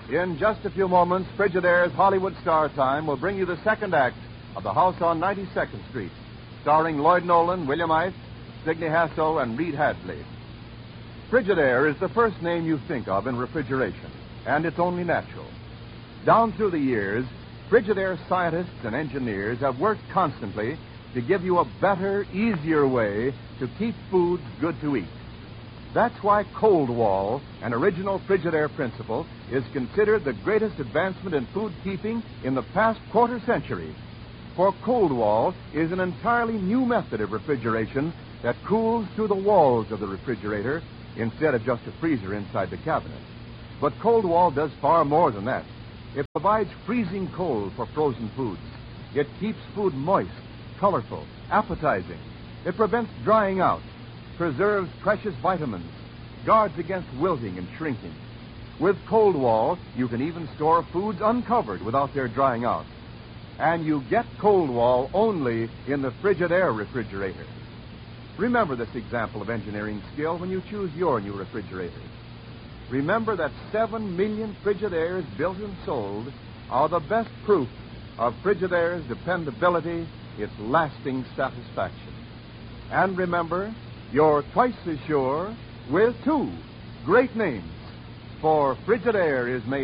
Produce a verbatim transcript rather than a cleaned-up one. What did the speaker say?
In just a few moments, Frigidaire's Hollywood Star Time will bring you the second act of The House on ninety-second Street, starring Lloyd Nolan, William Ice, Sidney Hasso, and Reed Hadley. Frigidaire is the first name you think of in refrigeration, and it's only natural. Down through the years, Frigidaire scientists and engineers have worked constantly to give you a better, easier way to keep foods good to eat. That's why Cold Wall, an original Frigidaire principle, is considered the greatest advancement in food keeping in the past quarter century. For Cold Wall is an entirely new method of refrigeration that cools through the walls of the refrigerator instead of just a freezer inside the cabinet. But Cold Wall does far more than that. It provides freezing cold for frozen foods. It keeps food moist, colorful, appetizing. It prevents drying out, preserves precious vitamins, guards against wilting and shrinking. With Cold Wall, you can even store foods uncovered without their drying out. And you get Cold Wall only in the Frigidaire refrigerator. Remember this example of engineering skill when you choose your new refrigerator. Remember that seven million Frigidaires built and sold are the best proof of Frigidaire's dependability, its lasting satisfaction. And remember, you're twice as sure with two great names, for Frigidaire is made